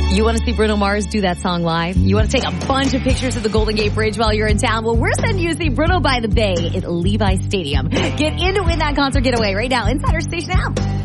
You want to see Bruno Mars do that song live? You want to take a bunch of pictures of the Golden Gate Bridge while you're in town? Well, we're sending you to see Bruno by the Bay at Levi Stadium. Get in to win that concert getaway right now inside our station app.